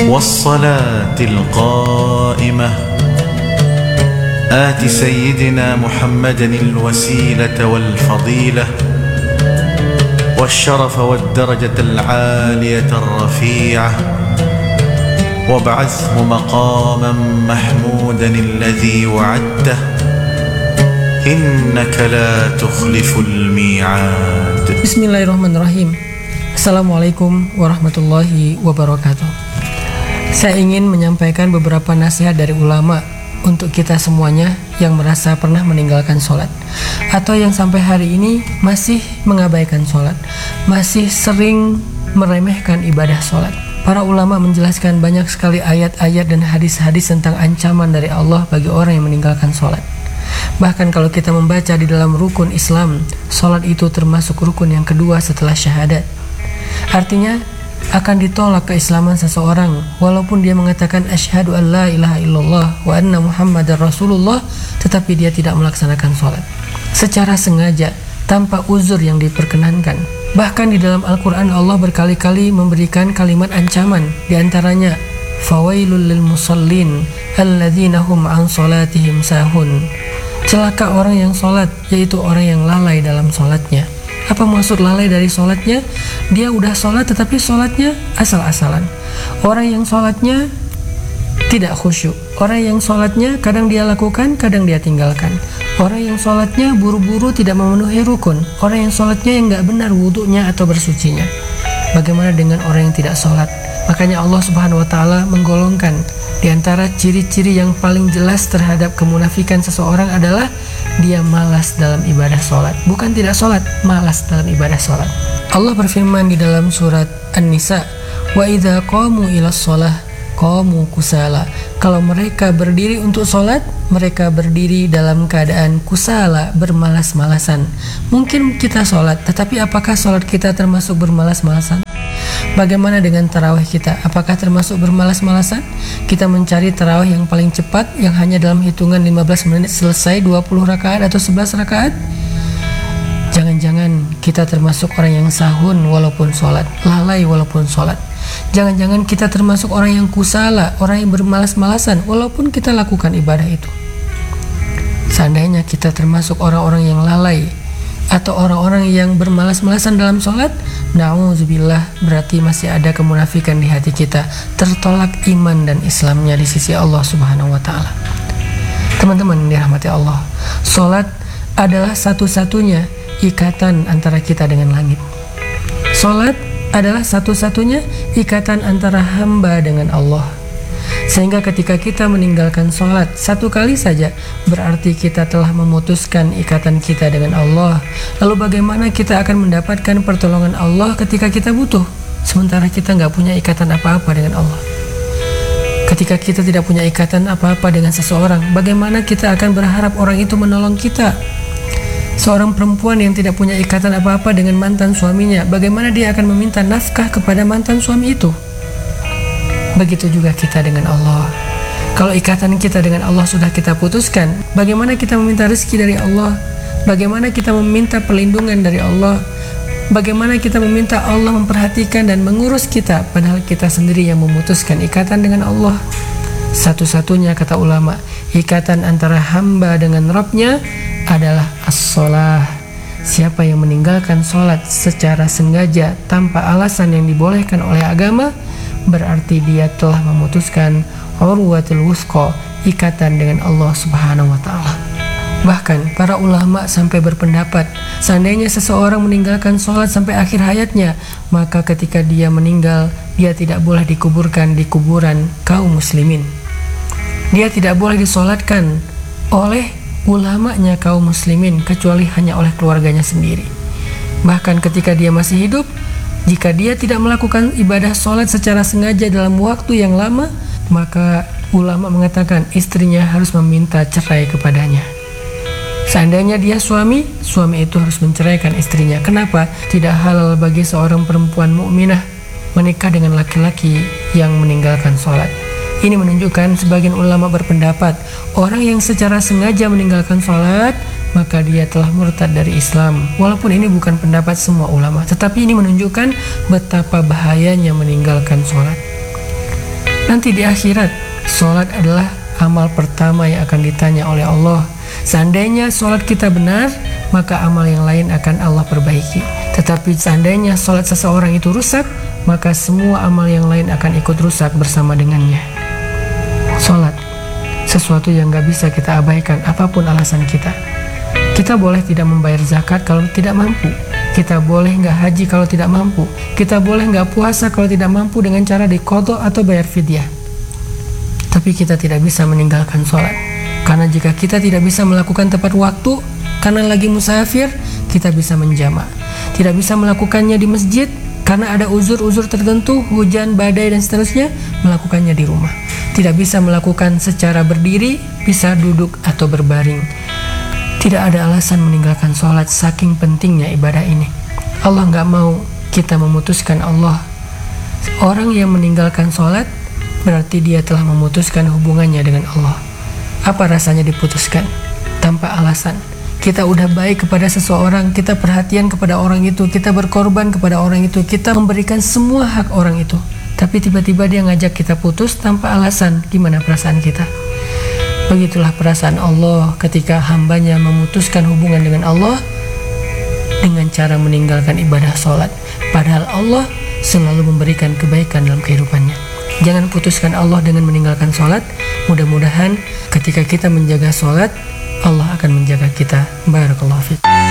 والصلاة القائمة آت سيدنا محمدا الوسيلة والفضيلة والشرف والدرجة العالية الرفيعة وابعثه مقاما محمودا الذي وعدته إنك لا تخلف الميعاد. Bismillahirrahmanirrahim. Assalamualaikum warahmatullahi wabarakatuh. Saya ingin menyampaikan beberapa nasihat dari ulama untuk kita semuanya yang merasa pernah meninggalkan sholat atau yang sampai hari ini masih mengabaikan sholat, masih sering meremehkan ibadah sholat. Para ulama menjelaskan banyak sekali ayat-ayat dan hadis-hadis tentang ancaman dari Allah bagi orang yang meninggalkan sholat. Bahkan kalau kita membaca di dalam rukun Islam, sholat itu termasuk rukun yang kedua setelah syahadat. Artinya akan ditolak keislaman seseorang walaupun dia mengatakan asyhadu an la ilaha illallah wa anna muhammadar rasulullah, tetapi dia tidak melaksanakan sholat secara sengaja tanpa uzur yang diperkenankan. Bahkan di dalam Al-Quran Allah berkali-kali memberikan kalimat ancaman, diantaranya fawailul lil musallin alladzina hum an sholatihim sahun. Celaka orang yang sholat, yaitu orang yang lalai dalam sholatnya. Apa maksud lalai dari sholatnya? Dia udah sholat tetapi sholatnya asal-asalan. Orang yang sholatnya tidak khusyuk. Orang yang sholatnya kadang dia lakukan, kadang dia tinggalkan. Orang yang sholatnya buru-buru tidak memenuhi rukun. Orang yang sholatnya yang gak benar wudunya atau bersucinya. Bagaimana dengan orang yang tidak sholat? Makanya Allah Subhanahu wa Ta'ala menggolongkan di antara ciri-ciri yang paling jelas terhadap kemunafikan seseorang adalah dia malas dalam ibadah sholat. Bukan tidak sholat, malas dalam ibadah sholat. Allah berfirman di dalam surat An-Nisa, wa idza qamu ilas sholah qamu kusala. Kalau mereka berdiri untuk sholat, mereka berdiri dalam keadaan kusala, bermalas-malasan. Mungkin kita sholat, tetapi apakah sholat kita termasuk bermalas-malasan? Bagaimana dengan tarawih kita? Apakah termasuk bermalas-malasan? Kita mencari tarawih yang paling cepat, yang hanya dalam hitungan 15 menit selesai 20 rakaat atau 11 rakaat? Jangan-jangan kita termasuk orang yang sahun walaupun sholat, lalai walaupun sholat. Jangan-jangan kita termasuk orang yang kusala, orang yang bermalas-malasan walaupun kita lakukan ibadah itu. Seandainya kita termasuk orang-orang yang lalai atau orang-orang yang bermalas-malasan dalam sholat, na'udzubillah, berarti masih ada kemunafikan di hati kita, tertolak iman dan Islamnya di sisi Allah Subhanahu wa Ta'ala. Teman-teman yang dirahmati Allah, sholat adalah satu-satunya ikatan antara kita dengan langit. Sholat adalah satu-satunya ikatan antara hamba dengan Allah. Sehingga ketika kita meninggalkan sholat satu kali saja, berarti kita telah memutuskan ikatan kita dengan Allah. Lalu bagaimana kita akan mendapatkan pertolongan Allah ketika kita butuh, sementara kita nggak punya ikatan apa-apa dengan Allah? Ketika kita tidak punya ikatan apa-apa dengan seseorang, bagaimana kita akan berharap orang itu menolong kita? Seorang perempuan yang tidak punya ikatan apa-apa dengan mantan suaminya, bagaimana dia akan meminta nafkah kepada mantan suami itu? Begitu juga kita dengan Allah. Kalau ikatan kita dengan Allah sudah kita putuskan, bagaimana kita meminta rezeki dari Allah? Bagaimana kita meminta perlindungan dari Allah? Bagaimana kita meminta Allah memperhatikan dan mengurus kita, padahal kita sendiri yang memutuskan ikatan dengan Allah? Satu-satunya, kata ulama, ikatan antara hamba dengan Rabb-nya adalah as-sholah. Siapa yang meninggalkan sholat secara sengaja tanpa alasan yang dibolehkan oleh agama, berarti dia telah memutuskan urwatul wuthqa, ikatan dengan Allah Subhanahu wa Ta'ala. Bahkan para ulama sampai berpendapat, seandainya seseorang meninggalkan sholat sampai akhir hayatnya, maka ketika dia meninggal, dia tidak boleh dikuburkan di kuburan kaum muslimin. Dia tidak boleh disolatkan oleh ulamanya kaum muslimin, kecuali hanya oleh keluarganya sendiri. Bahkan ketika dia masih hidup, jika dia tidak melakukan ibadah sholat secara sengaja dalam waktu yang lama, maka ulama mengatakan istrinya harus meminta cerai kepadanya. Seandainya dia suami itu harus menceraikan istrinya. Kenapa? Tidak halal bagi seorang perempuan mukminah menikah dengan laki-laki yang meninggalkan sholat. Ini menunjukkan sebagian ulama berpendapat orang yang secara sengaja meninggalkan sholat, maka dia telah murtad dari Islam. Walaupun ini bukan pendapat semua ulama, tetapi ini menunjukkan betapa bahayanya meninggalkan sholat. Nanti di akhirat, sholat adalah amal pertama yang akan ditanya oleh Allah. Seandainya sholat kita benar, maka amal yang lain akan Allah perbaiki. Tetapi seandainya sholat seseorang itu rusak, maka semua amal yang lain akan ikut rusak bersama dengannya. Sholat, sesuatu yang gak bisa kita abaikan apapun alasan kita. Kita boleh tidak membayar zakat kalau tidak mampu. Kita boleh gak haji kalau tidak mampu. Kita boleh gak puasa kalau tidak mampu dengan cara diqadha atau bayar fidyah. Tapi kita tidak bisa meninggalkan sholat. Karena jika kita tidak bisa melakukan tepat waktu karena lagi musafir, kita bisa menjamak. Tidak bisa melakukannya di masjid karena ada uzur-uzur tertentu, hujan, badai, dan seterusnya, melakukannya di rumah. Tidak bisa melakukan secara berdiri, bisa duduk atau berbaring. Tidak ada alasan meninggalkan sholat, saking pentingnya ibadah ini. Allah gak mau kita memutuskan Allah. Orang yang meninggalkan sholat berarti dia telah memutuskan hubungannya dengan Allah. Apa rasanya diputuskan? Tanpa alasan. Kita udah baik kepada seseorang, kita perhatian kepada orang itu, kita berkorban kepada orang itu, kita memberikan semua hak orang itu. Tapi tiba-tiba dia ngajak kita putus tanpa alasan. Gimana perasaan kita? Begitulah perasaan Allah ketika hambanya memutuskan hubungan dengan Allah dengan cara meninggalkan ibadah sholat. Padahal Allah selalu memberikan kebaikan dalam kehidupannya. Jangan putuskan Allah dengan meninggalkan sholat. Mudah-mudahan ketika kita menjaga sholat, Allah akan menjaga kita. Barakallahu fiik.